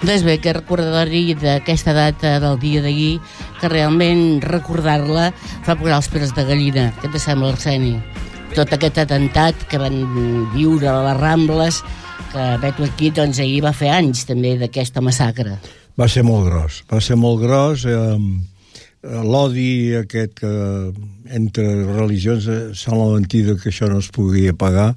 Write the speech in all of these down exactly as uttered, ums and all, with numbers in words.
Doncs bé, que recordatori d'aquesta data del dia d'ahir, que realment recordar-la fa posar els pèls de gallina. Què et sembla, Arseni? Tot aquest atemptat que van viure a les Rambles, que veig aquí, doncs ahir va fer anys també d'aquesta massacre. Va ser molt gros, va ser molt gros. Eh, l'odi aquest que entre religions s'ha la mentida que això no es podia pagar,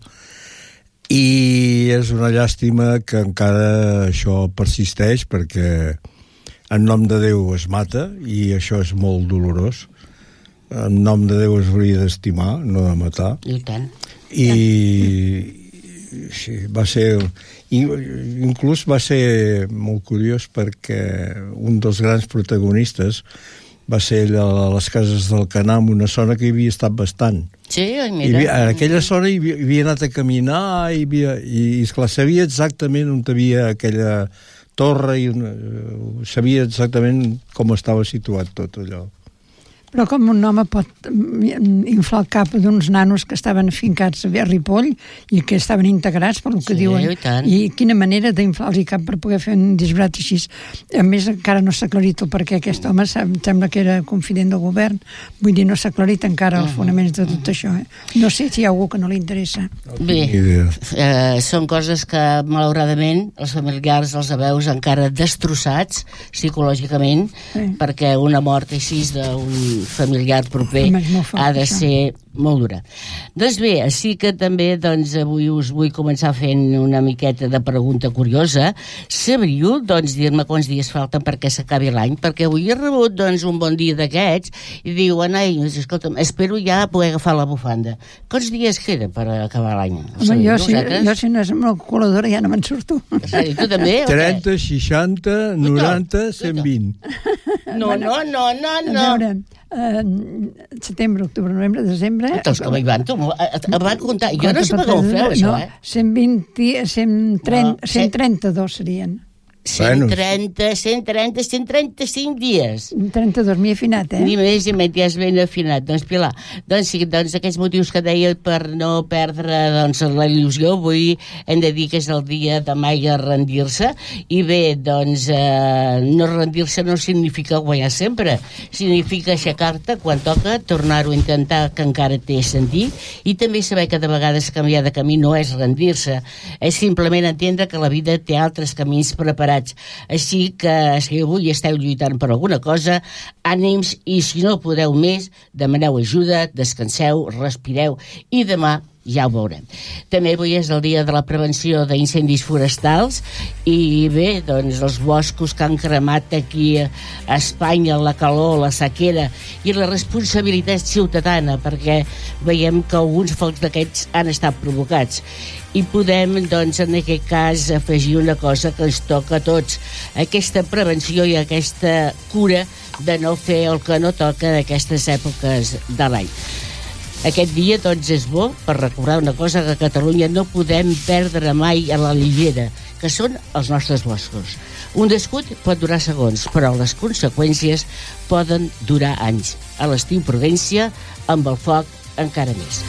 i és una llàstima que encara això persisteix, perquè en nom de Déu es mata i això és molt dolorós. En nom de Déu es hauria d'estimar, no de matar. I tant. I sí, va ser... Inclús va ser molt curiós perquè un dels grans protagonistes va ser allà a les cases del Canam, una zona que hi havia estat bastant. Sí, mira. I havia, en aquella zona hi havia, havia anat a caminar i, havia, i esclar, sabia exactament on hi havia aquella torre i una, sabia exactament com estava situat tot allò. Però com un home pot inflar el cap d'uns nanos que estaven afincats a Ripoll i que estaven integrats pel que sí, diuen. I tant. I quina manera d'inflar-los el cap per poder fer un disbrat així. A més, encara no s'ha aclarit el perquè aquest home em sembla que era confident del govern. Vull dir, no s'ha aclarit encara els fonaments de tot això. Eh? No sé si hi ha algú que no li interessa. Bé, eh, són coses que, malauradament, els familiars els veus encara destrossats psicològicament, sí. Perquè una mort així d'un familiar proper ha de ser molt dura. Doncs bé, així que també doncs, avui us vull començar fent una miqueta de pregunta curiosa. Sabríeu doncs, dir-me quants dies falten perquè s'acabi l'any? Perquè avui he rebut doncs, un bon dia d'aquests i diuen, ai, escolta'm, espero ja poder agafar la bufanda. Quants dies queda per acabar l'any? Home, jo, si, jo si no és amb la calculadora ja no me'n surto. Sí, tu també? trenta, seixanta, noranta, cent vint. No, no, no, no, no. A veure, eh, setembre, octubre, novembre, desembre... Doncs com hi van, tu, va comptar. Jo no sé per què ho feu, això, eh? cent vint, cent trenta, cent trenta-dos serien. cent trenta, cent trenta, cent trenta-cinc dies. trenta-dos, m'hi he afinat, eh? Ni més ni menys, ja és ben afinat. Doncs, Pilar, doncs, sí, doncs aquests motius que deia per no perdre doncs, la il·lusió, avui hem de dir que és el dia de mai a rendir-se, i bé, doncs, eh, no rendir-se no significa guanyar sempre, significa aixecar-te quan toca, tornar-ho a intentar, que encara té sentit, i també saber que de vegades canviar de camí no és rendir-se, és simplement entendre que la vida té altres camins preparats. Així que si avui esteu lluitant per alguna cosa, ànims, i si no podeu més, demaneu ajuda, descanseu, respireu, i demà ja ho veurem. També avui és el dia de la prevenció d'incendis forestals i bé, doncs els boscos que han cremat aquí a Espanya, la calor, la sequera i la responsabilitat ciutadana, perquè veiem que alguns focs d'aquests han estat provocats. I podem, doncs, en aquest cas, afegir una cosa que ens toca a tots, aquesta prevenció i aquesta cura de no fer el que no toca d'aquestes èpoques de l'any. Aquest dia, doncs, és bo per recordar una cosa que a Catalunya no podem perdre mai a la lligera, que són els nostres boscos. Un descuit pot durar segons, però les conseqüències poden durar anys. A l'estiu, prudència, amb el foc encara més.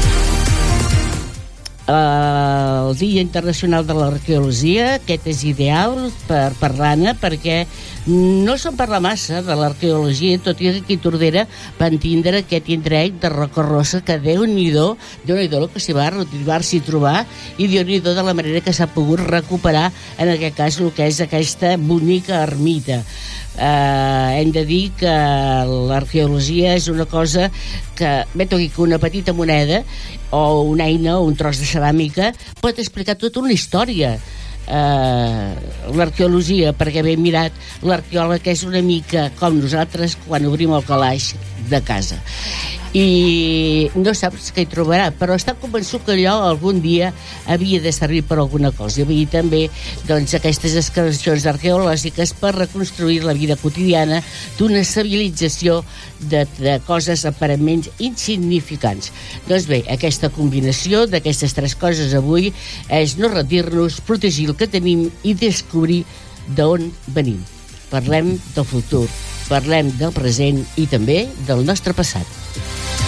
El Dia Internacional de l'Arqueologia, aquest és ideal per parlar-ne, perquè no se'n parla massa de l'arqueologia, tot i que aquí a Tordera van tindre aquest indret de Roca-rossa, que Déu-n'hi-do, Déu-n'hi-do el que s'hi va arribar-s'hi trobar, i Déu-n'hi-do de la manera que s'ha pogut recuperar, en aquest cas, el que és aquesta bonica ermita. Uh, hem de dir que l'arqueologia és una cosa que, veig aquí, que una petita moneda o una eina o un tros de ceràmica pot explicar tota una història. Uh, l'arqueologia, perquè ben mirat, l'arqueòleg és una mica com nosaltres quan obrim el calaix de casa i no saps què hi trobarà, però està convençut que allò algun dia havia de servir per alguna cosa. Hi havia també doncs, aquestes excavacions arqueològiques per reconstruir la vida quotidiana d'una civilització de, de coses aparentment insignificants. Doncs bé, aquesta combinació d'aquestes tres coses avui és no rendir-nos, protegir el que tenim i descobrir d'on venim. Parlem del futur, parlem del present i també del nostre passat.